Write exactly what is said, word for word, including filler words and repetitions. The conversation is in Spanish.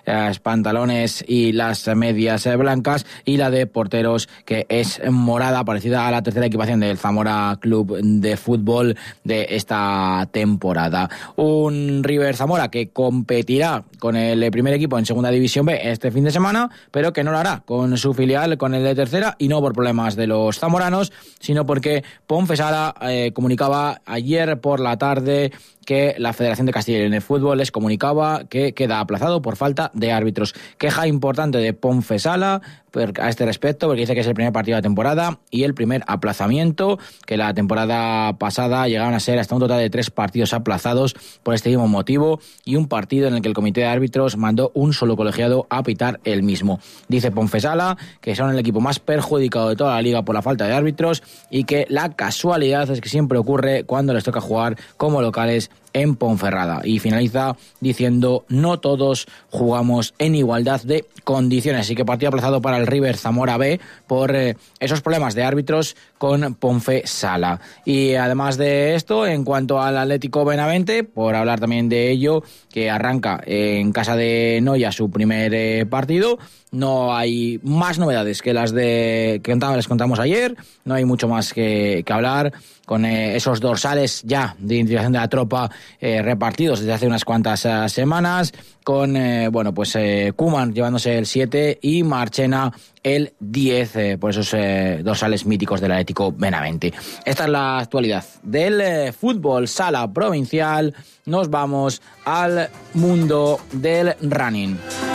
los pantalones y las medias blancas, y la de porteros, que es morada, parecida a la tercera equipación del Zamora Club de Fútbol de esta temporada. Un River Zamora que competirá con el primer equipo en Segunda División B este fin de semana, pero que no lo hará con su filial, con el de tercera, y no por problemas de los zamoranos, sino porque Ponfesala eh, comunicaba ayer por la tarde que la Federación de Castilla y León de Fútbol les comunicaba que queda aplazado por falta de árbitros. Queja importante de Ponfesala a este respecto, porque dice que es el primer partido de la temporada y el primer aplazamiento, que la temporada pasada llegaron a ser hasta un total de tres partidos aplazados por este mismo motivo, y un partido en el que el comité de árbitros mandó un solo colegiado a pitar el mismo. Dice Ponfesala que son el equipo más perjudicado de toda la liga por la falta de árbitros, y que la casualidad es que siempre ocurre cuando les toca jugar como locales en Ponferrada. Y finaliza diciendo: no todos jugamos en igualdad de condiciones. Así que partido aplazado para el River Zamora B por eh, esos problemas de árbitros con Ponfesala. Y además de esto, en cuanto al Atlético Benavente, por hablar también de ello, que arranca en casa de Noia su primer eh, partido, no hay más novedades que las de que les contamos ayer. No hay mucho más que, que hablar, con eh, esos dorsales ya de identificación de la tropa eh, repartidos desde hace unas cuantas uh, semanas, con eh, bueno pues eh, Koeman llevándose el siete y Marchena el diez, eh, por esos eh, dorsales míticos del Atlético Benavente. Esta es la actualidad del eh, fútbol sala provincial. Nos vamos al mundo del running.